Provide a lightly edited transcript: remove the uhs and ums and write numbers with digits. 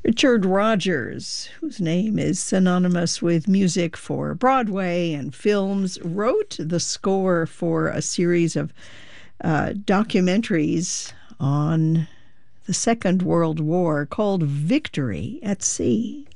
Richard Rodgers, whose name is synonymous with music for Broadway and films, wrote the score for a series of documentaries on the Second World War called Victory at Sea.